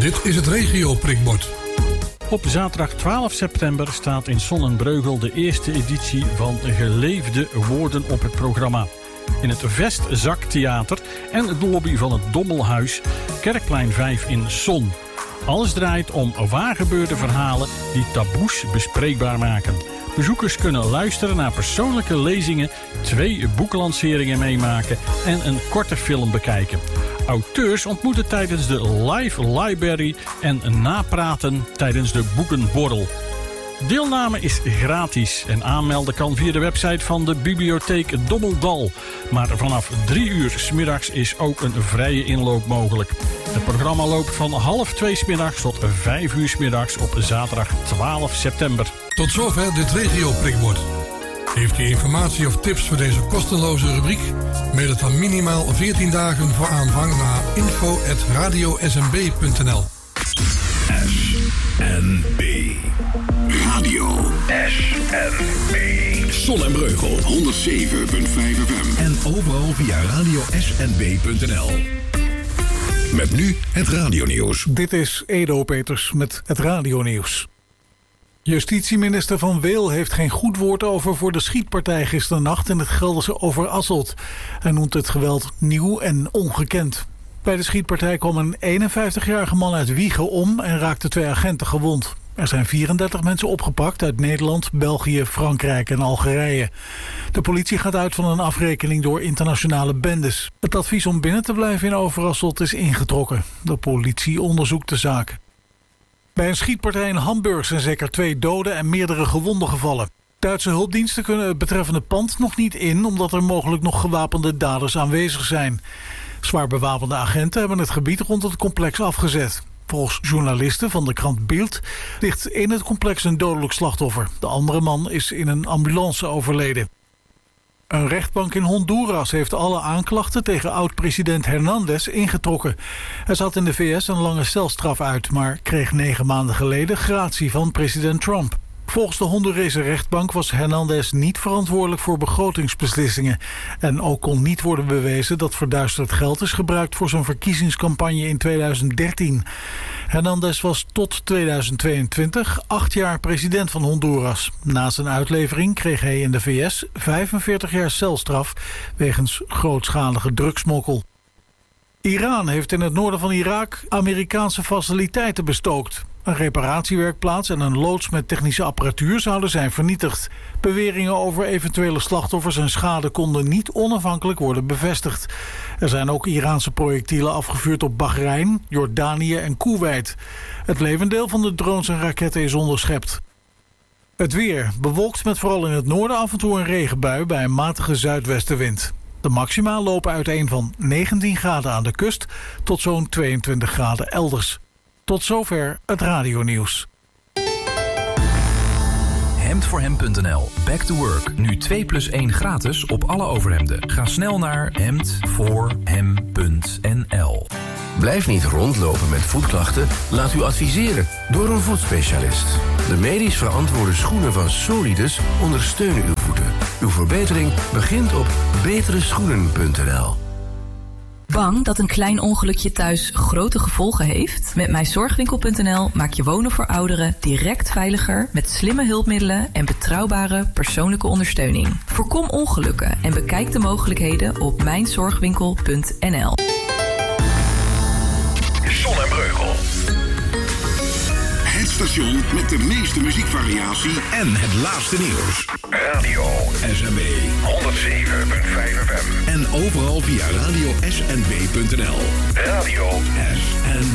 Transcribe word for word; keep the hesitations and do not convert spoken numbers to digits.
Dit is het regio-prikbord. Op zaterdag twaalf september staat in Sonnenbreugel de eerste editie van Geleefde Woorden op het programma. In het Vestzaktheater en de lobby van het Dommelhuis, Kerkplein vijf in Son. Alles draait om waargebeurde verhalen die taboes bespreekbaar maken. Bezoekers kunnen luisteren naar persoonlijke lezingen, twee boeklanceringen meemaken en een korte film bekijken. Auteurs ontmoeten tijdens de Live Library en napraten tijdens de Boekenborrel. Deelname is gratis en aanmelden kan via de website van de bibliotheek Dommeldal. Maar vanaf drie uur 's middags is ook een vrije inloop mogelijk. Het programma loopt van half twee 's middags tot vijf uur 's middags op zaterdag twaalf september. Tot zover dit regio-prikbord. Heeft u informatie of tips voor deze kosteloze rubriek? Mail het dan minimaal veertien dagen voor aanvang naar info at radio s n b punt n l. S N B Radio S N B Sonnenbreugel honderdzeven komma vijf F M en overal via radio s n b punt n l. Met nu het radionieuws. Dit is Edo Peters met het radionieuws. Justitieminister Van Weel heeft geen goed woord over voor de schietpartij gisternacht in het Gelderse Overasselt. Hij noemt het geweld nieuw en ongekend. Bij de schietpartij kwam een eenenvijftigjarige man uit Wijchen om en raakte twee agenten gewond. Er zijn vierendertig mensen opgepakt uit Nederland, België, Frankrijk en Algerije. De politie gaat uit van een afrekening door internationale bendes. Het advies om binnen te blijven in Overasselt is ingetrokken. De politie onderzoekt de zaak. Bij een schietpartij in Hamburg zijn zeker twee doden en meerdere gewonden gevallen. Duitse hulpdiensten kunnen het betreffende pand nog niet in, omdat er mogelijk nog gewapende daders aanwezig zijn. Zwaar bewapende agenten hebben het gebied rond het complex afgezet. Volgens journalisten van de krant Bild ligt in het complex een dodelijk slachtoffer. De andere man is in een ambulance overleden. Een rechtbank in Honduras heeft alle aanklachten tegen oud-president Hernandez ingetrokken. Hij zat in de V S een lange celstraf uit, maar kreeg negen maanden geleden gratie van president Trump. Volgens de Hondurese rechtbank was Hernandez niet verantwoordelijk voor begrotingsbeslissingen. En ook kon niet worden bewezen dat verduisterd geld is gebruikt voor zijn verkiezingscampagne in tweeduizend dertien. Hernandez was tot tweeduizend tweeëntwintig acht jaar president van Honduras. Na zijn uitlevering kreeg hij in de V S vijfenveertig jaar celstraf wegens grootschalige drugsmokkel. Iran heeft in het noorden van Irak Amerikaanse faciliteiten bestookt. Een reparatiewerkplaats en een loods met technische apparatuur zouden zijn vernietigd. Beweringen over eventuele slachtoffers en schade konden niet onafhankelijk worden bevestigd. Er zijn ook Iraanse projectielen afgevuurd op Bahrein, Jordanië en Koeweit. Het levendeel van de drones en raketten is onderschept. Het weer bewolkt met vooral in het noorden af en toe een regenbui bij een matige zuidwestenwind. De maxima lopen uiteen van negentien graden aan de kust tot zo'n tweeëntwintig graden elders. Tot zover het radionieuws. hemd voor hem punt n l. Back to work. Nu twee plus één gratis op alle overhemden. Ga snel naar hemd voor hem punt n l. Blijf niet rondlopen met voetklachten. Laat u adviseren door een voetspecialist. De medisch verantwoorde schoenen van Solidus ondersteunen uw voeten. Uw verbetering begint op betere schoenen punt n l. Bang dat een klein ongelukje thuis grote gevolgen heeft? Met mijzorgwinkel punt n l maak je wonen voor ouderen direct veiliger met slimme hulpmiddelen en betrouwbare persoonlijke ondersteuning. Voorkom ongelukken en bekijk de mogelijkheden op mijnzorgwinkel punt n l. Sonnenbreugel. Het station met de meeste muziekvariatie en het laatste nieuws. Radio S N B honderdzeven komma vijf F M. En overal via radio s n b punt n l. Radio S N